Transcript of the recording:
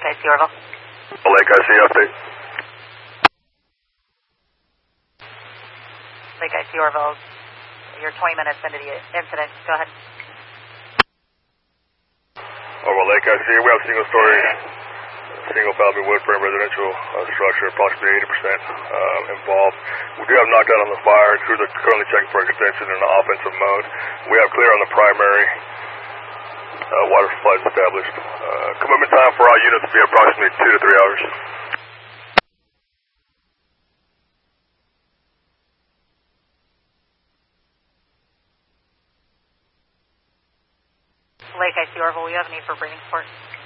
IC Orville. Lake IC update. Lake IC Orville, you're 20 minutes into the incident. Go ahead. Orville Lake IC, we have single story, single family wood frame residential structure, approximately 80% involved. We do have knockdown on the fire. Crews are currently checking for extension in the offensive mode. We have clear on the primary. Water supply is established. Commitment time for all units will be approximately 2 to 3 hours. Lake IC Orville, we have a need for breathing support.